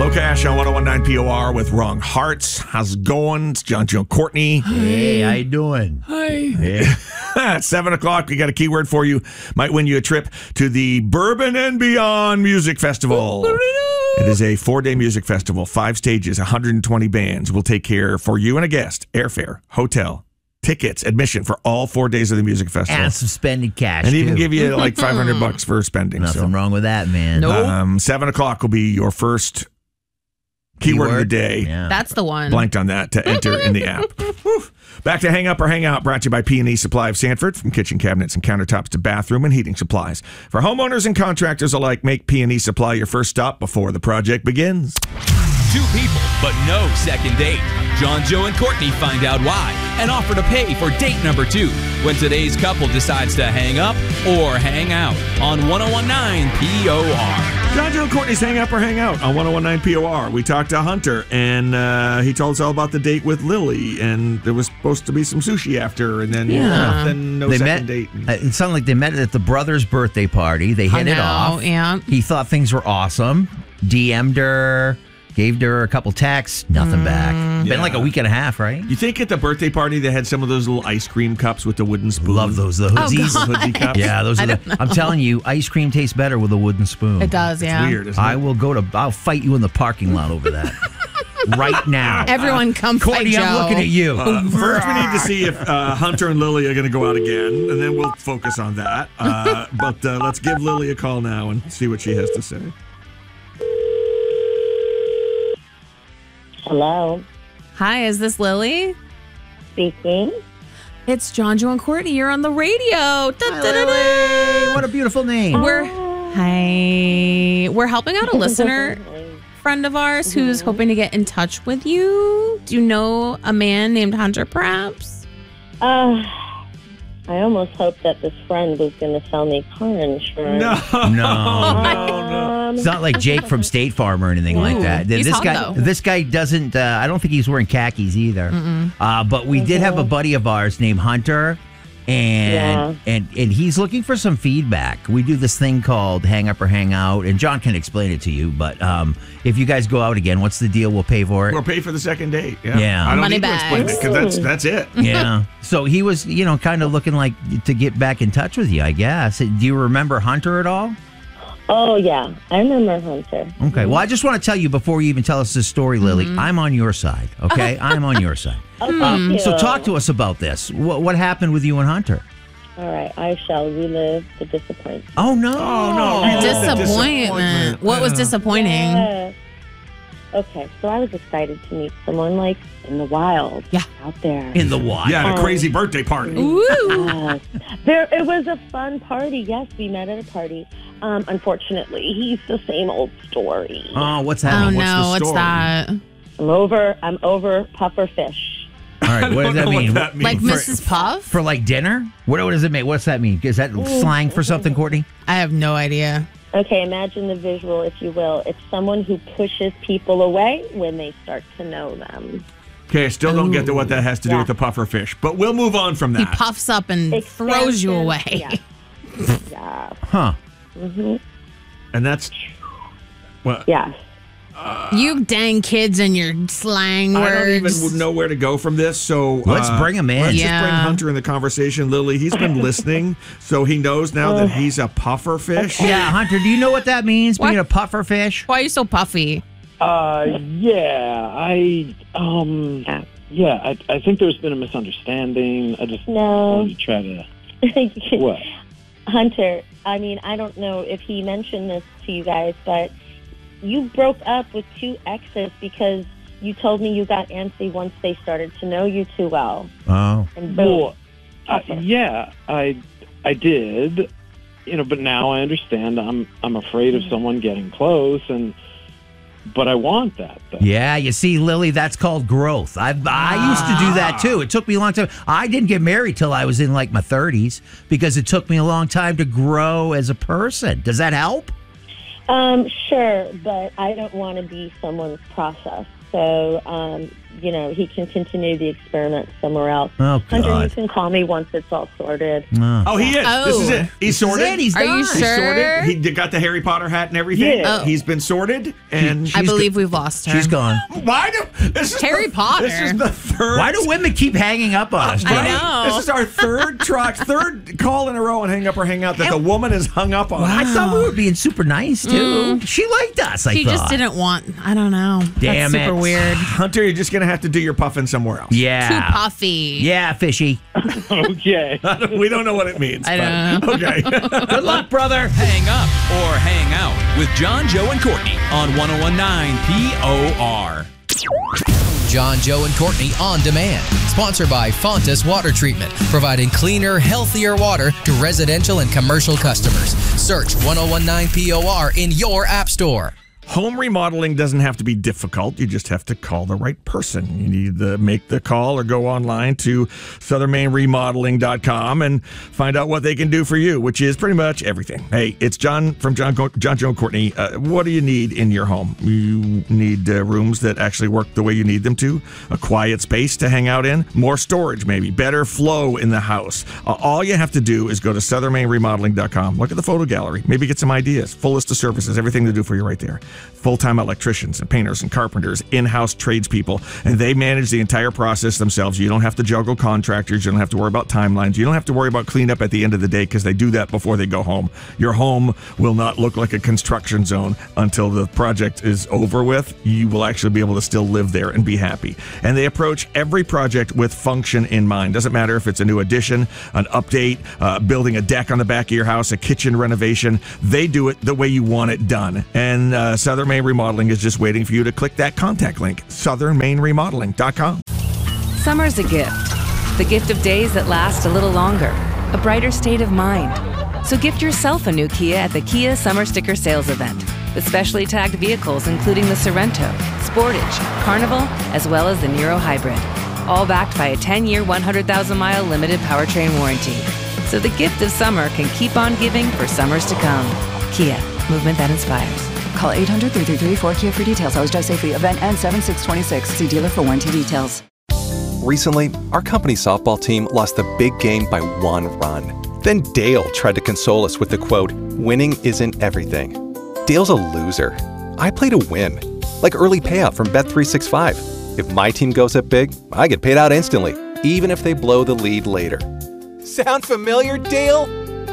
Low Cash on 1019 POR with Wrong Hearts. How's it going? It's John, Joe, Courtney. Hey, how you doing? Hi. Yeah. At 7 o'clock, we got a keyword for you. Might win you a trip to the Bourbon and Beyond Music Festival. It is a 4-day music festival, 5 stages, 120 bands. We'll take care for you and a guest, airfare, hotel, tickets, admission for all 4 days of the music festival. And some spending cash, and too. even give you like $500 for spending. Nothing wrong with that, man. Nope. 7 o'clock will be your first keyword of the day. Yeah. That's the one. Blanked on that to enter in the app. Whew. Back to Hang Up or Hang Out, brought to you by P&E Supply of Sanford. From kitchen cabinets and countertops to bathroom and heating supplies. For homeowners and contractors alike, make P&E Supply your first stop before the project begins. 2 people, but no second date. John, Joe, and Courtney find out why and offer to pay for date number 2 when today's couple decides to hang up or hang out on 1019 POR. John, Joe, and Courtney's Hang Up or Hang Out on 1019 POR. We talked to Hunter, and he told us all about the date with Lily, and there was supposed to be some sushi after, and then nothing, no They second met. date. It sounded like they met at the brother's birthday party. They hit it off. Yeah. He thought things were awesome. DM'd her, gave her a couple texts, nothing back. Been like a week and a half, right? You think at the birthday party they had some of those little ice cream cups with the wooden spoon? Love those. The hoodies. God. Hoodie cups? Yeah, those are I'm telling you, ice cream tastes better with a wooden spoon. It does, yeah. Weird, isn't it? I'll fight you in the parking lot over that. Right now. Everyone come fight Courtney, Joe. I'm looking at you. First, we need to see if Hunter and Lily are going to go out again, and then we'll focus on that. But let's give Lily a call now and see what she has to say. Hello, Hi, is this Lily? speaking. It's John, Joe, and Courtney. You're on the radio. Lily, what a beautiful name. We're helping out a listener friend of ours who's hoping to get in touch with you. Do you know a man named Hunter, perhaps? I almost hoped that this friend was going to sell me car insurance. No. It's not like Jake from State Farm or anything like that. He's This hot, guy, though. this guy doesn't. I don't think he's wearing khakis either. But we did have a buddy of ours named Hunter, and he's looking for some feedback. We do this thing called Hang Up or Hang Out, and John can explain it to you. But if you guys go out again, what's the deal? We'll pay for it. We'll pay for the second date. Yeah. Yeah. I don't Money need to explain it bags. because that's it. Yeah. So he was, kind of looking like to get back in touch with you, I guess. Do you remember Hunter at all? Oh, yeah. I remember Hunter. Okay. Well, I just want to tell you before you even tell us this story, Lily, I'm on your side. Okay. I'm on your side. Thank you. So talk to us about this. What happened with you and Hunter? All right. I shall relive the disappointment. Oh, no. Oh, no. Disappointment. What was disappointing? Okay. So I was excited to meet someone like in the wild. Yeah. Out there. In the wild. Yeah, a crazy birthday party. Ooh. It was a fun party. Yes, we met at a party. Unfortunately, he's the same old story. Oh, what's Oh, happening? no. What's story? that? I'm over puffer fish. All right. What does that mean? Like Mrs. Puff? For like dinner? What does it mean? What's that mean? Is that slang for something, Courtney? I have no idea. Okay, imagine the visual, if you will. It's someone who pushes people away when they start to know them. Okay, I still don't get to what that has to do Yeah. with the puffer fish, but we'll move on from He that. puffs up and throws you Expansion. away. Yeah. Yeah. Huh. And that's... Well, Yes. You dang kids and your slang I don't words. even know where to go from this, so... Let's bring him in. Let's just Yeah. bring Hunter in the conversation. Lily, he's been listening, so he knows now that he's a puffer fish. Yeah, Hunter, do you know what that means, being What? a puffer fish? Why are you so puffy? Yeah, I think there's been a misunderstanding. I just No. wanted to try to... What? Hunter, I mean, I don't know if he mentioned this to you guys, but you broke up with 2 exes because you told me you got antsy once they started to know you too well. Oh. And boom. Well, yeah, I did, but now I understand. I'm afraid of someone getting close, but I want that, though. Yeah, you see, Lily, that's called growth. I used to do that, too. It took me a long time. I didn't get married till I was in, like, my 30s because it took me a long time to grow as a person. Does that help? Sure, but I don't want to be someone's process. so he can continue the experiment somewhere else. Oh, Hunter, God. you can call me once it's all sorted. Oh, he is. Oh. This is it. He's sorted. He's Are you done. He's sure? sorted. He got the Harry Potter hat and everything. Yeah. Oh. He's been sorted, and I believe we've lost her. She's gone. why do this is Harry Potter. This is the third. Why do women keep hanging up on us? I Johnny? know. This is our third call in a row and hang up or hang out that the woman is hung up on. I thought we were being super nice too. She liked us. She just didn't want. I don't know. Damn That's super it. weird. Hunter, you're just gonna have to do your puffin somewhere else. Yeah. Too puffy. Yeah, fishy. Okay. We don't know what it means. I don't but, okay. Good luck, brother. Hang up or hang out with John, Joe, and Courtney on 101.9 POR. John, Joe, and Courtney On Demand. Sponsored by Fontas Water Treatment, providing cleaner, healthier water to residential and commercial customers. Search 101.9 POR in your app store. Home remodeling doesn't have to be difficult. You just have to call the right person. You need to make the call or go online to southernmainremodeling.com and find out what they can do for you, which is pretty much everything. Hey, it's John from John, Joe, and Courtney. What do you need in your home? You need rooms that actually work the way you need them to, a quiet space to hang out in, more storage maybe, better flow in the house. All you have to do is go to southernmainremodeling.com. Look at the photo gallery. Maybe get some ideas. Full list of services, everything to do for you right there. Full-time electricians and painters and carpenters, in-house tradespeople, and they manage the entire process themselves. You don't have to juggle contractors. You don't have to worry about timelines. You don't have to worry about cleanup at the end of the day because they do that before they go home. Your home will not look like a construction zone until the project is over with. You will actually be able to still live there and be happy. And they approach every project with function in mind. Doesn't matter if it's a new addition, an update, building a deck on the back of your house, a kitchen renovation. They do it the way you want it done. And Southern Main Remodeling is just waiting for you to click that contact link, southernmainremodeling.com. Summer's a gift. The gift of days that last a little longer. A brighter state of mind. So gift yourself a new Kia at the Kia Summer Sticker Sales Event. With specially tagged vehicles including the Sorrento, Sportage, Carnival, as well as the Niro Hybrid. All backed by a 10-year, 100,000-mile limited powertrain warranty. So the gift of summer can keep on giving for summers to come. Kia, movement that inspires. Call 800-333-4KIA for details. Always drive safely. Event ends 7/6/26. See dealer for warranty details. Recently, our company softball team lost the big game by 1 run. Then Dale tried to console us with the quote, "Winning isn't everything." Dale's a loser. I play to win. Like early payout from Bet365. If my team goes up big, I get paid out instantly, even if they blow the lead later. Sound familiar, Dale?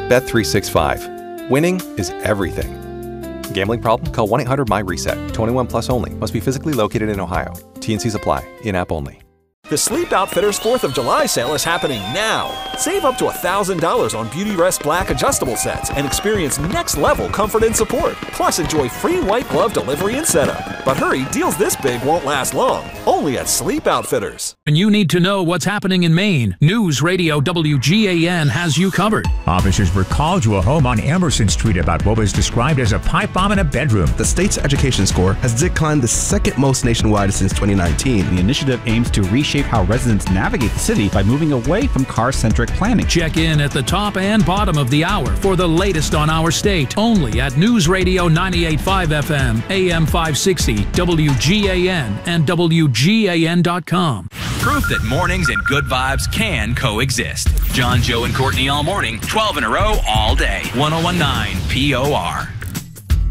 Bet365. Winning is everything. Gambling problem? Call 1-800-MY-RESET. 21 plus only. Must be physically located in Ohio. T&Cs apply. In-app only. The Sleep Outfitters 4th of July sale is happening now. Save up to $1,000 on Beautyrest Black adjustable sets and experience next-level comfort and support. Plus, enjoy free white glove delivery and setup. But hurry, deals this big won't last long. Only at Sleep Outfitters. When you need to know what's happening in Maine, News Radio WGAN has you covered. Officers were called to a home on Emerson Street about what was described as a pipe bomb in a bedroom. The state's education score has declined the second most nationwide since 2019. The initiative aims to reshape how residents navigate the city by moving away from car-centric planning. Check in at the top and bottom of the hour for the latest on our state. Only at News Radio 98.5 FM, AM 560, WGAN, and WGAN.com. Proof that mornings and good vibes can coexist. John, Joe, and Courtney all morning, 12 in a row, all day. 101.9 POR.